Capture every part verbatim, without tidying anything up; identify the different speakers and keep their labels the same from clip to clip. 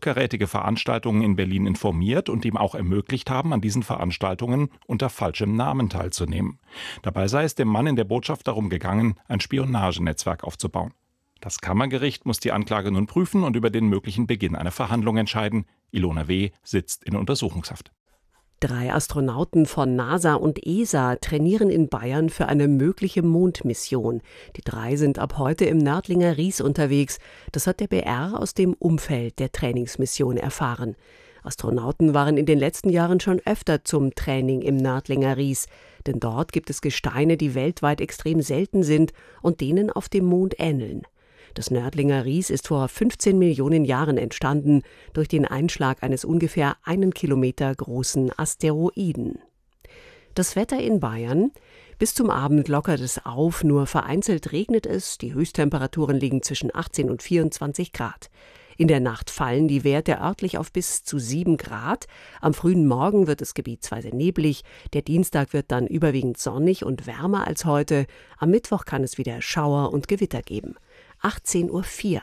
Speaker 1: hochkarätige Veranstaltungen in Berlin informiert und ihm auch ermöglicht haben, an diesen Veranstaltungen unter falschem Namen teilzunehmen. Dabei sei es dem Mann in der Botschaft darum gegangen, ein Spionagenetzwerk aufzubauen. Das Kammergericht muss die Anklage nun prüfen und über den möglichen Beginn einer Verhandlung entscheiden. Ilona W. sitzt in Untersuchungshaft.
Speaker 2: Drei Astronauten von NASA und E S A trainieren in Bayern für eine mögliche Mondmission. Die drei sind ab heute im Nördlinger Ries unterwegs. Das hat der B R aus dem Umfeld der Trainingsmission erfahren. Astronauten waren in den letzten Jahren schon öfter zum Training im Nördlinger Ries. Denn dort gibt es Gesteine, die weltweit extrem selten sind und denen auf dem Mond ähneln. Das Nördlinger Ries ist vor fünfzehn Millionen Jahren entstanden durch den Einschlag eines ungefähr einen Kilometer großen Asteroiden. Das Wetter in Bayern: Bis zum Abend lockert es auf, nur vereinzelt regnet es, die Höchsttemperaturen liegen zwischen achtzehn und vierundzwanzig Grad. In der Nacht fallen die Werte örtlich auf bis zu sieben Grad. Am frühen Morgen wird es gebietsweise neblig. Der Dienstag wird dann überwiegend sonnig und wärmer als heute. Am Mittwoch kann es wieder Schauer und Gewitter geben. achtzehn Uhr vier.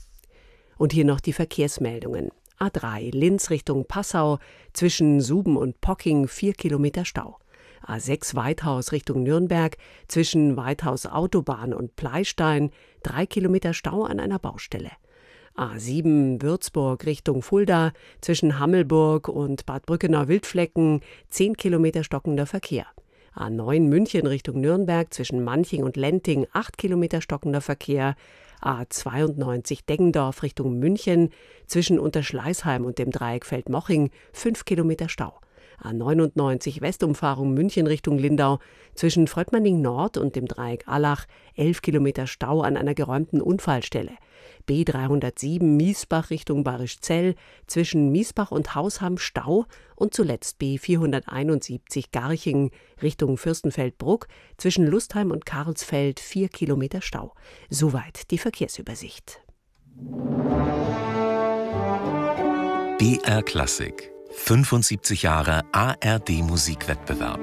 Speaker 2: Und hier noch die Verkehrsmeldungen. A drei Linz Richtung Passau, zwischen Suben und Pocking vier Kilometer Stau. A sechs Weithaus Richtung Nürnberg, zwischen Weithaus Autobahn und Pleistein drei Kilometer Stau an einer Baustelle. A sieben Würzburg Richtung Fulda, zwischen Hammelburg und Bad Brückenau-Wildflecken zehn Kilometer stockender Verkehr. A neun München Richtung Nürnberg, zwischen Manching und Lenting acht Kilometer stockender Verkehr. A zweiundneunzig Deggendorf Richtung München, zwischen Unterschleißheim und dem Dreieck Feldmoching fünf Kilometer Stau. A neunundneunzig Westumfahrung München Richtung Lindau, zwischen Fröttmanning Nord und dem Dreieck Allach elf Kilometer Stau an einer geräumten Unfallstelle. B dreihundertsieben Miesbach Richtung Barischzell, zwischen Miesbach und Hausham Stau und zuletzt B vierhunderteinundsiebzig Garching Richtung Fürstenfeldbruck, zwischen Lustheim und Karlsfeld vier Kilometer Stau. Soweit die Verkehrsübersicht.
Speaker 3: B R Klassik. fünfundsiebzig Jahre A R D-Musikwettbewerb.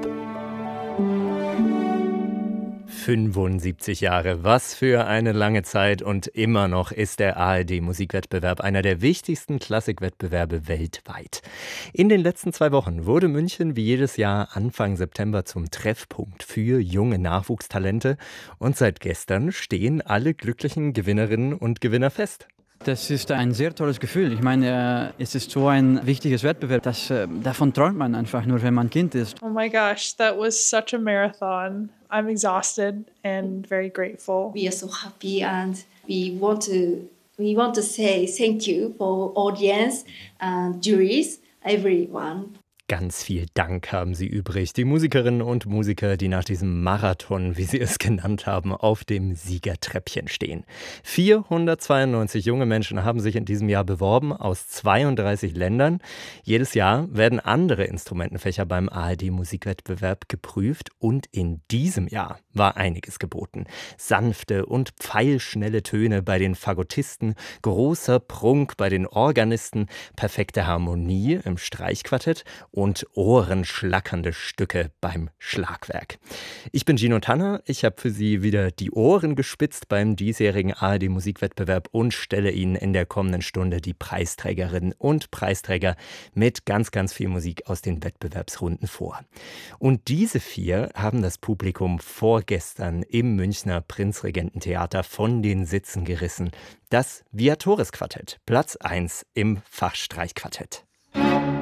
Speaker 4: fünfundsiebzig Jahre, was für eine lange Zeit, und immer noch ist der A R D-Musikwettbewerb einer der wichtigsten Klassikwettbewerbe weltweit. In den letzten zwei Wochen wurde München wie jedes Jahr Anfang September zum Treffpunkt für junge Nachwuchstalente, und seit gestern stehen alle glücklichen Gewinnerinnen und Gewinner fest.
Speaker 5: Das ist ein sehr tolles Gefühl. Ich meine, es ist so ein wichtiges Wettbewerb, das, davon träumt man einfach nur, wenn man Kind ist.
Speaker 6: Oh my gosh, that was such a marathon. I'm exhausted and very grateful.
Speaker 7: We are so happy and we want to we want to say thank you for audience and juries, everyone.
Speaker 4: Ganz viel Dank haben sie übrig, die Musikerinnen und Musiker, die nach diesem Marathon, wie sie es genannt haben, auf dem Siegertreppchen stehen. vierhundertzweiundneunzig junge Menschen haben sich in diesem Jahr beworben aus zweiunddreißig Ländern. Jedes Jahr werden andere Instrumentenfächer beim A R D-Musikwettbewerb geprüft, und in diesem Jahr war einiges geboten. Sanfte und pfeilschnelle Töne bei den Fagottisten, großer Prunk bei den Organisten, perfekte Harmonie im Streichquartett und ohrenschlackernde Stücke beim Schlagwerk. Ich bin Gino Tanner, ich habe für Sie wieder die Ohren gespitzt beim diesjährigen A R D-Musikwettbewerb und stelle Ihnen in der kommenden Stunde die Preisträgerinnen und Preisträger mit ganz, ganz viel Musik aus den Wettbewerbsrunden vor. Und diese vier haben das Publikum vorgestern im Münchner Prinzregententheater von den Sitzen gerissen. Das Viatoris-Quartett, Platz eins im Fachstreichquartett.